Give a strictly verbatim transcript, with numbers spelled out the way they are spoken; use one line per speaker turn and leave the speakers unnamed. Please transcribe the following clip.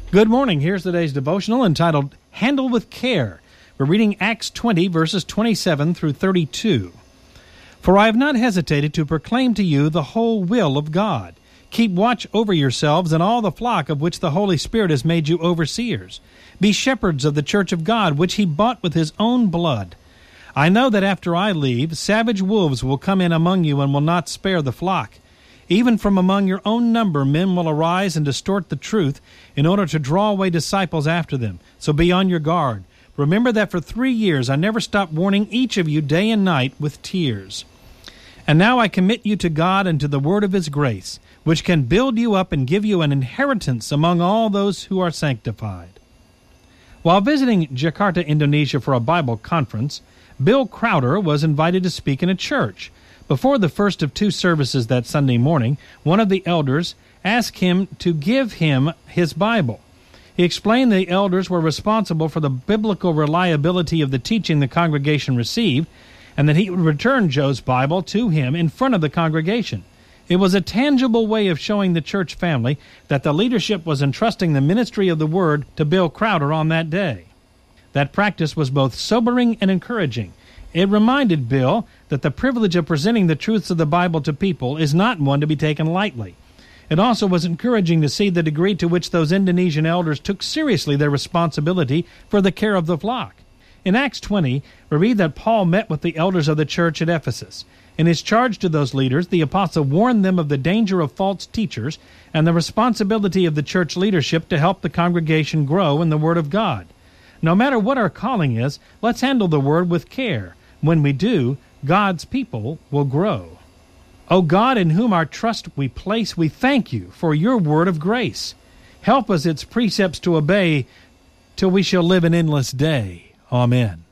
Good morning. Here's today's devotional entitled, Handle with Care. We're reading Acts twenty, verses twenty-seven through thirty-two. For I have not hesitated to proclaim to you the whole will of God. Keep watch over yourselves and all the flock of which the Holy Spirit has made you overseers. Be shepherds of the church of God, which he bought with his own blood. I know that after I leave, savage wolves will come in among you and will not spare the flock. Even from among your own number men will arise and distort the truth in order to draw away disciples after them. So be on your guard. Remember that for three years I never stopped warning each of you day and night with tears. And now I commit you to God and to the word of his grace, which can build you up and give you an inheritance among all those who are sanctified. While visiting Jakarta, Indonesia for a Bible conference, Bill Crowder was invited to speak in a church. Before the first of two services that Sunday morning, one of the elders asked him to give him his Bible. He explained the elders were responsible for the biblical reliability of the teaching the congregation received, and that he would return Joe's Bible to him in front of the congregation. It was a tangible way of showing the church family that the leadership was entrusting the ministry of the Word to Bill Crowder on that day. That practice was both sobering and encouraging. It reminded Bill that the privilege of presenting the truths of the Bible to people is not one to be taken lightly. It also was encouraging to see the degree to which those Indonesian elders took seriously their responsibility for the care of the flock. In Acts twenty, we read that Paul met with the elders of the church at Ephesus. In his charge to those leaders, the apostle warned them of the danger of false teachers and the responsibility of the church leadership to help the congregation grow in the Word of God. No matter what our calling is, let's handle the Word with care. When we do, God's people will grow. O God, in whom our trust we place, we thank you for your word of grace. Help us its precepts to obey till we shall live an endless day. Amen.